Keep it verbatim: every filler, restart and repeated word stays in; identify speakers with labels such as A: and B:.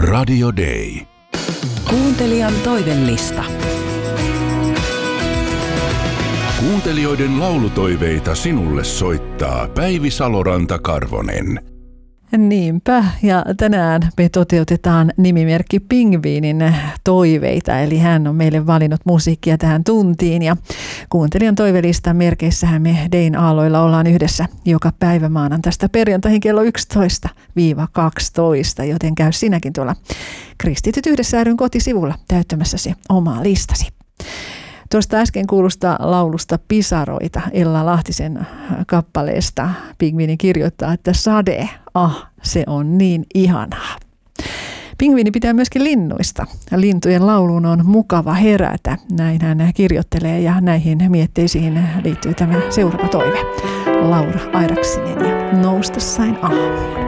A: Radio Day.
B: Kuuntelijan toivellista.
A: Kuuntelijoiden laulutoiveita sinulle soittaa Päivi Saloranta-Karvonen.
C: Niinpä, ja tänään me toteutetaan nimimerkki Pingviinin toiveita, eli hän on meille valinnut musiikkia tähän tuntiin, ja kuuntelijan toivelistan merkeissähän me Dayn aalloilla ollaan yhdessä joka päivä maanantaista perjantaihin kello yksitoista kaksitoista, joten käy sinäkin tuolla Kristityt yhdessä ry:n kotisivulla täyttämässäsi omaa listasi. Tuosta äsken kuulusta laulusta Pisaroita Ella Lahtisen kappaleesta Pingviini kirjoittaa, että sade, ah, se on niin ihanaa. Pingviini pitää myöskin linnuista. Lintujen lauluun on mukava herätä, näin hän kirjoittelee, ja näihin mietteisiin liittyy tämä seuraava toive. Laura Airaksinen ja Nousta sain aamuun.